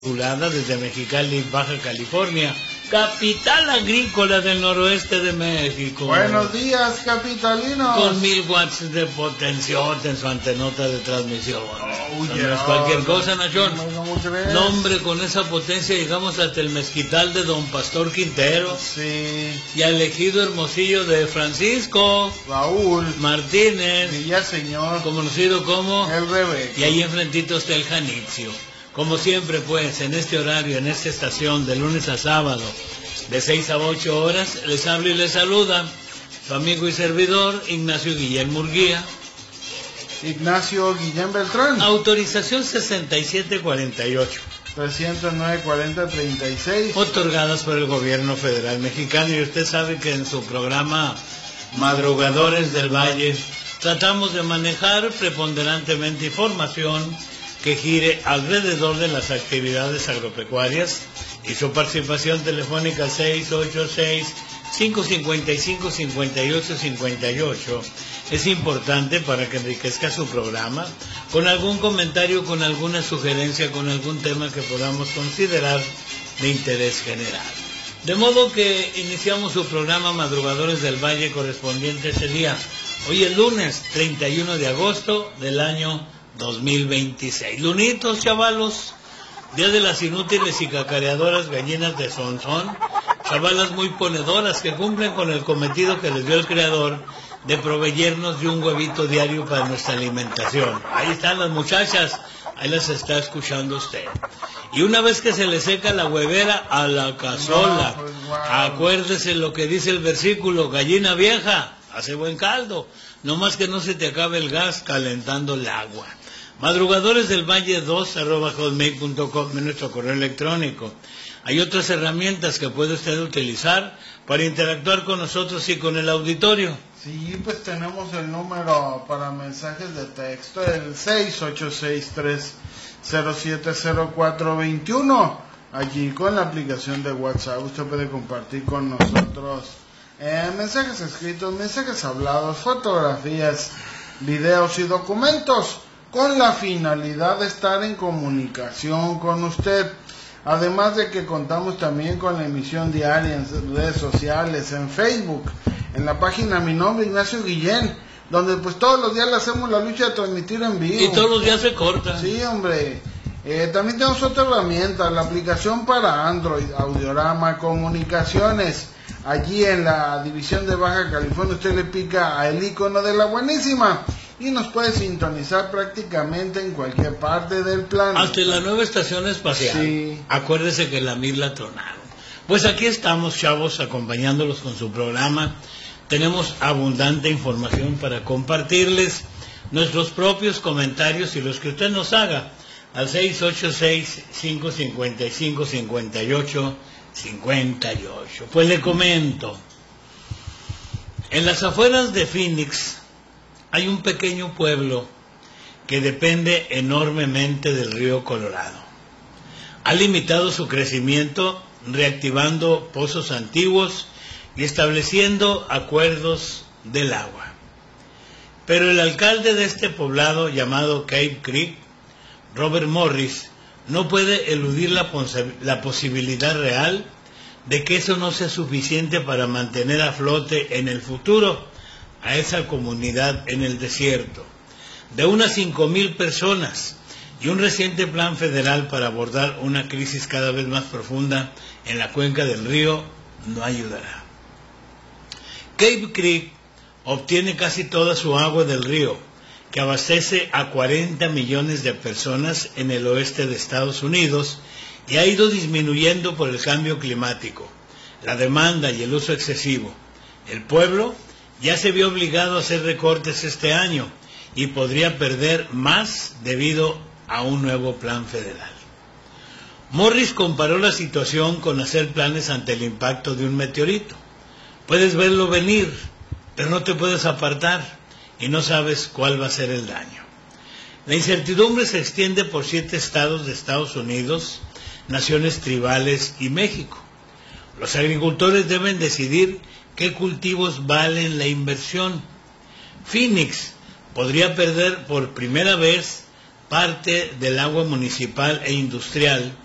Desde Mexicali, Baja California, capital agrícola del noroeste de México. Buenos días, capitalinos. Con 1000 watts de potenciómetro en su antenota de transmisión. No es cualquier cosa, Nachón. No, hombre, con esa potencia llegamos hasta el mezquital de Don Pastor Quintero. Sí. Y al ejido Hermosillo de Francisco Raúl Martínez, Villaseñor, conocido como el Rebeco. Y ahí enfrentito está el Janitzio. Como siempre, pues, en este horario, en esta estación, de lunes a sábado, de 6 a 8 horas, les habla y les saluda su amigo y servidor, Ignacio Guillén Murguía. Ignacio Guillén Beltrán. Autorización 6748. 309-4036. Otorgadas por el gobierno federal mexicano. Y usted sabe que en su programa Madrugadores del Valle tratamos de manejar preponderantemente información que gire alrededor de las actividades agropecuarias, y su participación telefónica 686-555-5858 es importante para que enriquezca su programa con algún comentario, con alguna sugerencia, con algún tema que podamos considerar de interés general. De modo que iniciamos su programa Madrugadores del Valle correspondiente ese día. Hoy es lunes 31 de agosto del año 2026. Lunitos, chavalos, día de las inútiles y cacareadoras gallinas de Sonsón, chavalas muy ponedoras que cumplen con el cometido que les dio el Creador de proveernos de un huevito diario para nuestra alimentación. Ahí están las muchachas, ahí las está escuchando usted. Y una vez que se le seca la huevera, a la cazola. No, pues, wow. Acuérdese lo que dice el versículo: gallina vieja hace buen caldo, no más que no se te acabe el gas calentando el agua. Madrugadores del Valle 2@hotmail.com es nuestro correo electrónico. Hay otras herramientas que puede usted utilizar para interactuar con nosotros y con el auditorio. Sí, pues tenemos el número para mensajes de texto, el 686-307-0421. Allí con la aplicación de WhatsApp usted puede compartir con nosotros mensajes escritos, mensajes hablados, fotografías, videos y documentos, con la finalidad de estar en comunicación con usted. Además de que contamos también con la emisión diaria en redes sociales, en Facebook, en la página Mi Nombre Ignacio Guillén, donde pues todos los días le hacemos la lucha de transmitir en vivo. Y todos los días se corta. Sí, hombre. También tenemos otra herramienta, la aplicación para Android, Audiorama Comunicaciones. Allí en la división de Baja California usted le pica al icono de la buenísima y nos puede sintonizar prácticamente en cualquier parte del planeta. Hasta en la nueva estación espacial. Sí. Acuérdese que la MIR la tronaron. Pues aquí estamos, chavos, acompañándolos con su programa. Tenemos abundante información para compartirles, nuestros propios comentarios y los que usted nos haga al 686-555-5858. Pues le comento, en las afueras de Phoenix hay un pequeño pueblo que depende enormemente del río Colorado. Ha limitado su crecimiento reactivando pozos antiguos y estableciendo acuerdos del agua. Pero el alcalde de este poblado, llamado Cave Creek, Robert Morris, no puede eludir la posibilidad real de que eso no sea suficiente para mantener a flote en el futuro a esa comunidad en el desierto, de unas 5,000 personas, y un reciente plan federal para abordar una crisis cada vez más profunda en la cuenca del río no ayudará. Cave Creek obtiene casi toda su agua del río, que abastece a 40 millones de personas en el oeste de Estados Unidos, y ha ido disminuyendo por el cambio climático, la demanda y el uso excesivo. El pueblo ya se vio obligado a hacer recortes este año y podría perder más debido a un nuevo plan federal. Morris comparó la situación con hacer planes ante el impacto de un meteorito. Puedes verlo venir, pero no te puedes apartar y no sabes cuál va a ser el daño. La incertidumbre se extiende por 7 estados de Estados Unidos, naciones tribales y México. Los agricultores deben decidir qué cultivos valen la inversión. Phoenix podría perder por primera vez parte del agua municipal e industrial